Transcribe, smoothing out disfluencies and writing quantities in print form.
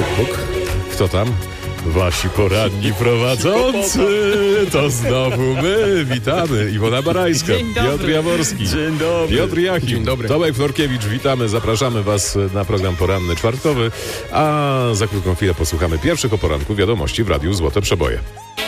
Puk. Kto tam? Wasi poranni prowadzący, to znowu my. Witamy. Iwona Barańska, Piotr Jaworski, Dzień dobry. Piotr Jachim, Dzień dobry. Tomek Florkiewicz. Witamy, zapraszamy Was na program poranny czwartkowy, a za krótką chwilę posłuchamy pierwszych o poranku wiadomości w Radiu Złote Przeboje.